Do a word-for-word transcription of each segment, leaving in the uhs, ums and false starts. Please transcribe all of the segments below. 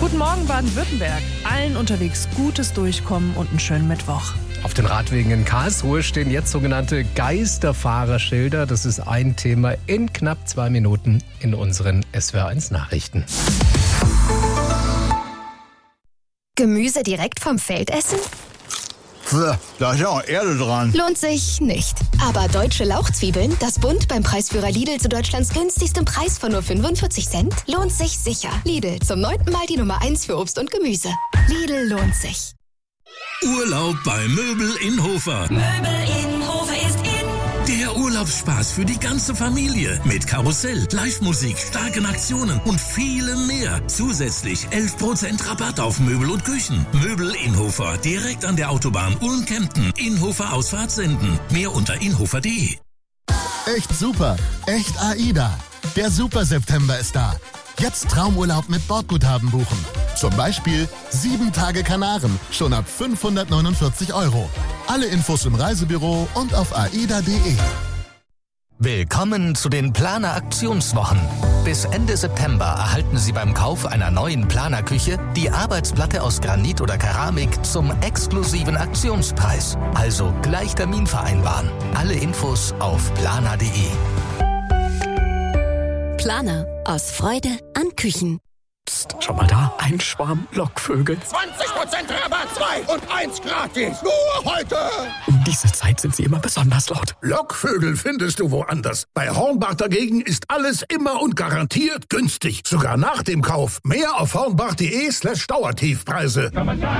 Guten Morgen Baden-Württemberg. Allen unterwegs gutes Durchkommen und einen schönen Mittwoch. Auf den Radwegen in Karlsruhe stehen jetzt sogenannte Geisterfahrerschilder. Das ist ein Thema in knapp zwei Minuten in unseren S W R eins Nachrichten. Gemüse direkt vom Feld essen? Pff, da ist ja auch Erde dran. Lohnt sich nicht. Aber deutsche Lauchzwiebeln, das Bund beim Preisführer Lidl zu Deutschlands günstigstem Preis von nur fünfundvierzig Cent, lohnt sich sicher. Lidl, zum neunten Mal die Nummer eins für Obst und Gemüse. Lidl lohnt sich. Urlaub bei Möbel in Hofer. Möbel in Hofer ist in. Der Urlaubsspaß für die ganze Familie. Mit Karussell, Live-Musik, starken Aktionen und vielem mehr. Zusätzlich elf Prozent Rabatt auf Möbel und Küchen. Möbel in Hofer, direkt an der Autobahn Ulm-Kempten. Inhofer Ausfahrt senden. Mehr unter inhofer punkt de. Echt super, echt AIDA. Der Super September ist da. Jetzt Traumurlaub mit Bordguthaben buchen. Zum Beispiel sieben Tage Kanaren, schon ab fünfhundertneunundvierzig Euro. Alle Infos im Reisebüro und auf aida punkt de. Willkommen zu den Planer-Aktionswochen. Bis Ende September erhalten Sie beim Kauf einer neuen Planerküche die Arbeitsplatte aus Granit oder Keramik zum exklusiven Aktionspreis. Also gleich Termin vereinbaren. Alle Infos auf planer punkt de. Planer. Aus Freude an Küchen. Psst, schau mal da, ein Schwarm Lockvögel. zwanzig Prozent Rabatt, zwei und eins gratis. Nur heute. Um diese Zeit sind sie immer besonders laut. Lockvögel findest du woanders. Bei Hornbach dagegen ist alles immer und garantiert günstig. Sogar nach dem Kauf. Mehr auf hornbach punkt de slash Dauertiefpreise.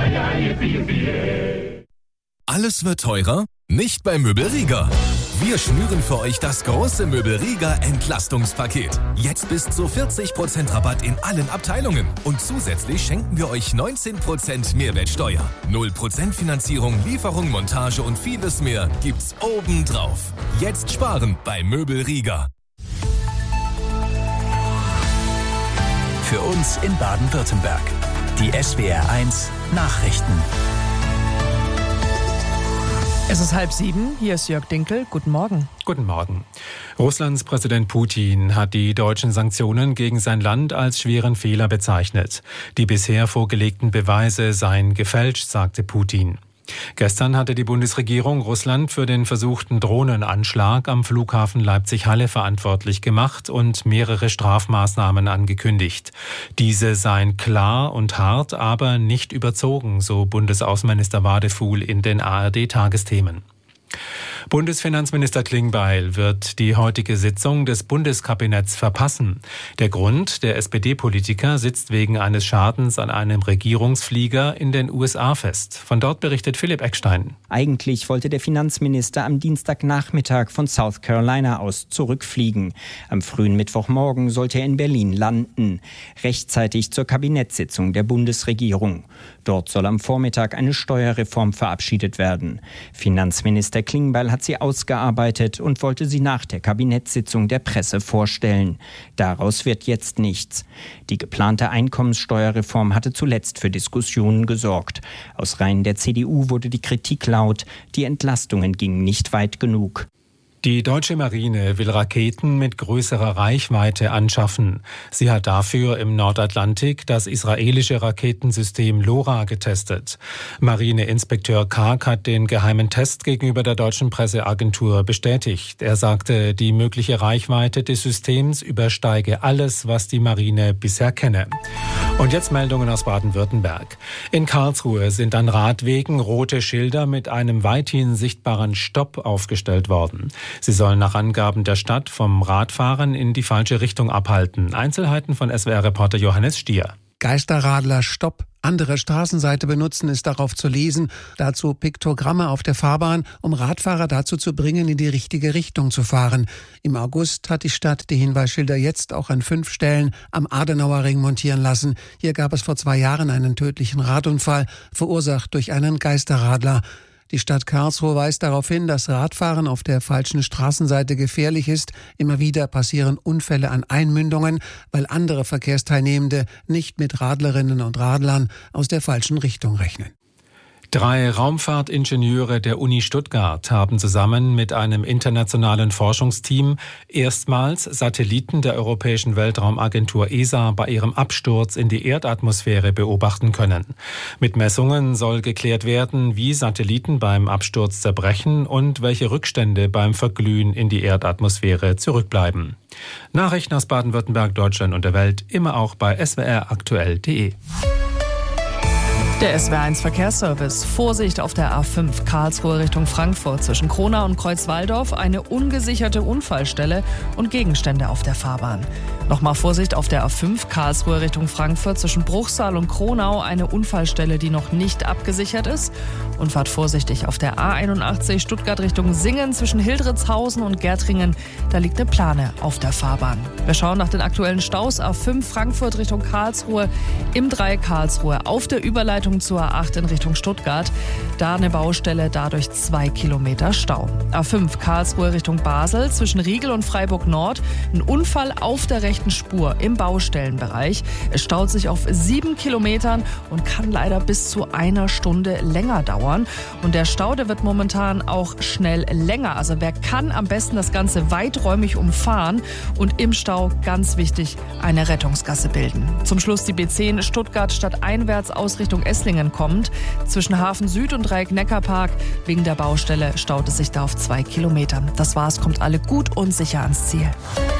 Alles wird teurer? Nicht bei Möbel Rieger. Wir schnüren für euch das große Möbel Rieger Entlastungspaket. Jetzt bis zu vierzig Prozent Rabatt in allen Abteilungen. Und zusätzlich schenken wir euch neunzehn Prozent Mehrwertsteuer. null Prozent Finanzierung, Lieferung, Montage und vieles mehr gibt's obendrauf. Jetzt sparen bei Möbel Rieger. Für uns in Baden-Württemberg. Die S W R eins Nachrichten. Es ist halb sieben, hier ist Jörg Dinkel. Guten Morgen. Guten Morgen. Russlands Präsident Putin hat die deutschen Sanktionen gegen sein Land als schweren Fehler bezeichnet. Die bisher vorgelegten Beweise seien gefälscht, sagte Putin. Gestern hatte die Bundesregierung Russland für den versuchten Drohnenanschlag am Flughafen Leipzig-Halle verantwortlich gemacht und mehrere Strafmaßnahmen angekündigt. Diese seien klar und hart, aber nicht überzogen, so Bundesaußenminister Wadefuhl in den A R D-Tagesthemen. Bundesfinanzminister Klingbeil wird die heutige Sitzung des Bundeskabinetts verpassen. Der Grund, der S P D-Politiker sitzt wegen eines Schadens an einem Regierungsflieger in den U S A fest. Von dort berichtet Philipp Eckstein. Eigentlich wollte der Finanzminister am Dienstagnachmittag von South Carolina aus zurückfliegen. Am frühen Mittwochmorgen sollte er in Berlin landen, rechtzeitig zur Kabinettssitzung der Bundesregierung. Dort soll am Vormittag eine Steuerreform verabschiedet werden. Finanzminister Klingbeil hat sie ausgearbeitet und wollte sie nach der Kabinettssitzung der Presse vorstellen. Daraus wird jetzt nichts. Die geplante Einkommenssteuerreform hatte zuletzt für Diskussionen gesorgt. Aus Reihen der C D U wurde die Kritik laut, die Entlastungen gingen nicht weit genug. Die deutsche Marine will Raketen mit größerer Reichweite anschaffen. Sie hat dafür im Nordatlantik das israelische Raketensystem LoRa getestet. Marineinspekteur Karg hat den geheimen Test gegenüber der deutschen Presseagentur bestätigt. Er sagte, die mögliche Reichweite des Systems übersteige alles, was die Marine bisher kenne. Und jetzt Meldungen aus Baden-Württemberg. In Karlsruhe sind an Radwegen rote Schilder mit einem weithin sichtbaren Stopp aufgestellt worden. Sie sollen nach Angaben der Stadt vom Radfahren in die falsche Richtung abhalten. Einzelheiten von S W R-Reporter Johannes Stier. Geisterradler Stopp. Andere Straßenseite benutzen, ist darauf zu lesen. Dazu Piktogramme auf der Fahrbahn, um Radfahrer dazu zu bringen, in die richtige Richtung zu fahren. Im August hat die Stadt die Hinweisschilder jetzt auch an fünf Stellen am Adenauerring montieren lassen. Hier gab es vor zwei Jahren einen tödlichen Radunfall, verursacht durch einen Geisterradler. Die Stadt Karlsruhe weist darauf hin, dass Radfahren auf der falschen Straßenseite gefährlich ist. Immer wieder passieren Unfälle an Einmündungen, weil andere Verkehrsteilnehmende nicht mit Radlerinnen und Radlern aus der falschen Richtung rechnen. Drei Raumfahrtingenieure der Uni Stuttgart haben zusammen mit einem internationalen Forschungsteam erstmals Satelliten der Europäischen Weltraumagentur E S A bei ihrem Absturz in die Erdatmosphäre beobachten können. Mit Messungen soll geklärt werden, wie Satelliten beim Absturz zerbrechen und welche Rückstände beim Verglühen in die Erdatmosphäre zurückbleiben. Nachrichten aus Baden-Württemberg, Deutschland und der Welt immer auch bei s w r aktuell punkt d e. Der S W R eins Verkehrsservice. Vorsicht auf der A fünf Karlsruhe Richtung Frankfurt. Zwischen Kronau und Kreuzwaldorf eine ungesicherte Unfallstelle und Gegenstände auf der Fahrbahn. Nochmal Vorsicht auf der A fünf Karlsruhe Richtung Frankfurt. Zwischen Bruchsal und Kronau eine Unfallstelle, die noch nicht abgesichert ist. Und fahrt vorsichtig auf der A einundachtzig Stuttgart Richtung Singen. Zwischen Hildritzhausen und Gärtringen. Da liegt eine Plane auf der Fahrbahn. Wir schauen nach den aktuellen Staus. A fünf Frankfurt Richtung Karlsruhe. Im Dreieck Karlsruhe auf der Überleitung zur A acht in Richtung Stuttgart. Da eine Baustelle, dadurch zwei Kilometer Stau. A fünf Karlsruhe Richtung Basel. Zwischen Riegel und Freiburg Nord ein Unfall auf der rechten Spur im Baustellenbereich. Es staut sich auf sieben Kilometern und kann leider bis zu einer Stunde länger dauern. Und der Stau, der wird momentan auch schnell länger. Also wer kann, am besten das Ganze weiträumig umfahren und im Stau, ganz wichtig, eine Rettungsgasse bilden. Zum Schluss die B zehn Stuttgart stadteinwärts aus Richtung Esslingen kommt. Zwischen Hafen Süd und Dreieck Neckarpark wegen der Baustelle staut es sich da auf zwei Kilometern. Das war's, kommt alle gut und sicher ans Ziel.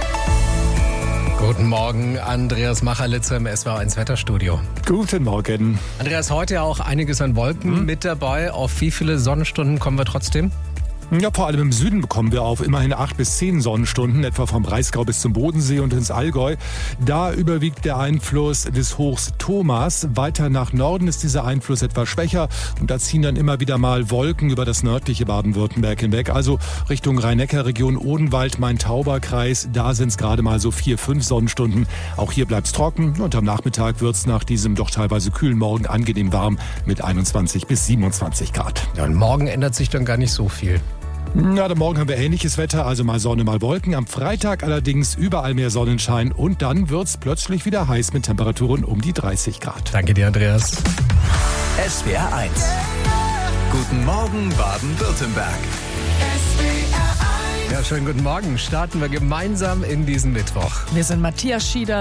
Guten Morgen, Andreas Macherlitzer im S W R eins Wetterstudio. Guten Morgen. Andreas, heute auch einiges an Wolken hm? mit dabei. Auf wie viele Sonnenstunden kommen wir trotzdem? Ja, vor allem im Süden bekommen wir auf immerhin acht bis zehn Sonnenstunden, etwa vom Breisgau bis zum Bodensee und ins Allgäu. Da überwiegt der Einfluss des Hochs Thomas. Weiter nach Norden ist dieser Einfluss etwas schwächer und da ziehen dann immer wieder mal Wolken über das nördliche Baden-Württemberg hinweg. Also Richtung Rhein-Neckar-Region, Odenwald, Main-Tauber-Kreis, da sind es gerade mal so vier, fünf Sonnenstunden. Auch hier bleibt es trocken und am Nachmittag wird es nach diesem doch teilweise kühlen Morgen angenehm warm mit einundzwanzig bis siebenundzwanzig Grad. Ja, und morgen ändert sich dann gar nicht so viel. Na, morgen haben wir ähnliches Wetter, also mal Sonne, mal Wolken. Am Freitag allerdings überall mehr Sonnenschein und dann wird's plötzlich wieder heiß mit Temperaturen um die dreißig Grad. Danke dir, Andreas. S W R eins. Guten Morgen, Baden-Württemberg. Ja, schönen guten Morgen. Starten wir gemeinsam in diesen Mittwoch. Wir sind Matthias Schieder.